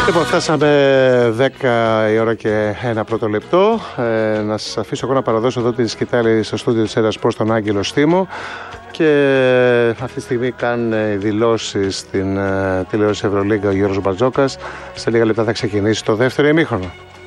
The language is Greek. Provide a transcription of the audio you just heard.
Λοιπόν, φτάσαμε 10 η ώρα και ένα πρώτο λεπτό. Να σας αφήσω εγώ να παραδώσω εδώ τη σκητάλη στο στούντιο της Έδρας Σπορτ στον Άγγελο Στίμο. Και αυτή τη στιγμή κάνει δηλώσεις στην τηλεόραση Ευρωλίγκα ο Γιώργος Μπαρτζόκας. Σε λίγα λεπτά θα ξεκινήσει το δεύτερο ημίχρονο.